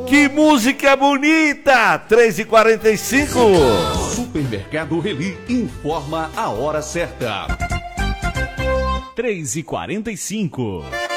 Que música bonita! 3h45. Supermercado Reli informa a hora certa. 3h45.